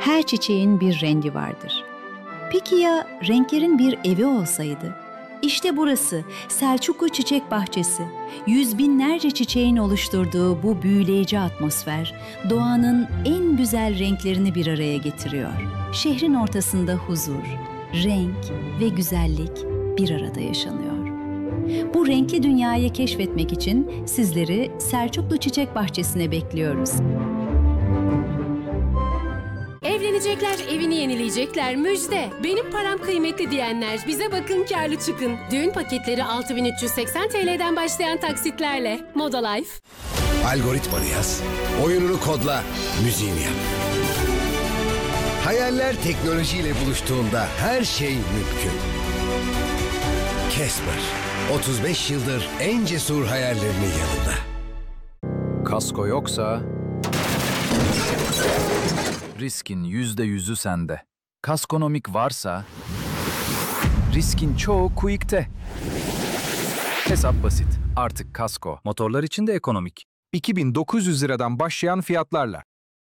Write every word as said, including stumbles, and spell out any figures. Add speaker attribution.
Speaker 1: Her çiçeğin bir rengi vardır. Peki ya renklerin bir evi olsaydı? İşte burası Selçuklu Çiçek Bahçesi. Yüz binlerce çiçeğin oluşturduğu bu büyüleyici atmosfer, doğanın en güzel renklerini bir araya getiriyor. Şehrin ortasında huzur, renk ve güzellik bir arada yaşanıyor. Bu renkli dünyayı keşfetmek için sizleri Selçuklu Çiçek Bahçesi'ne bekliyoruz.
Speaker 2: Evlenecekler, evini yenileyecekler, müjde. Benim param kıymetli diyenler, bize bakın kârlı çıkın. Düğün paketleri altı bin üç yüz seksen T L'den başlayan taksitlerle. Moda Life.
Speaker 3: Algoritmanı yaz, oyununu kodla, müziğini yap. Hayaller teknolojiyle buluştuğunda her şey mümkün. Casper, otuz beş yıldır en cesur hayallerinin yanında.
Speaker 4: Kasko yoksa riskin yüzde yüzü sende. Kaskonomik varsa riskin çoğu Quick'te. Hesap basit. Artık kasko motorlar için de ekonomik.
Speaker 5: iki bin dokuz yüz liradan başlayan fiyatlarla.